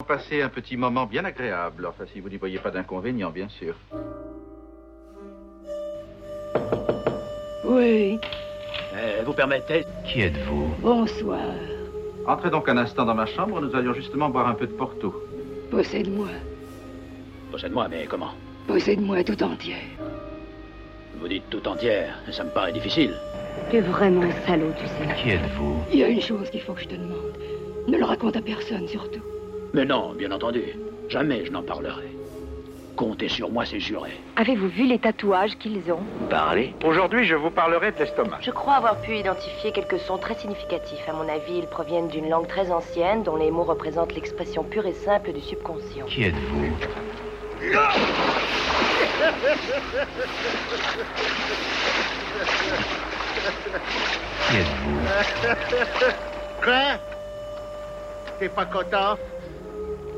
Passer un petit moment bien agréable. Enfin, si vous n'y voyez pas d'inconvénient, bien sûr. Oui. Vous permettez? Qui êtes-vous? Bonsoir. Entrez donc un instant dans ma chambre, nous allions justement boire un peu de Porto. Possède-moi. Possède-moi, mais comment? Possède-moi tout entière. Vous dites tout entière, ça me paraît difficile. Tu es vraiment un salaud, tu sais. Qui êtes-vous? Il y a une chose qu'il faut que je te demande. Ne le raconte à personne, surtout. Mais non, bien entendu. Jamais je n'en parlerai. Comptez sur moi, c'est juré. Avez-vous vu les tatouages qu'ils ont? Parlez. Aujourd'hui, je vous parlerai de l'estomac. Je crois avoir pu identifier quelques sons très significatifs. À mon avis, ils proviennent d'une langue très ancienne, dont les mots représentent l'expression pure et simple du subconscient. Qui êtes-vous? Qui êtes-vous? Quoi? T'es pas content?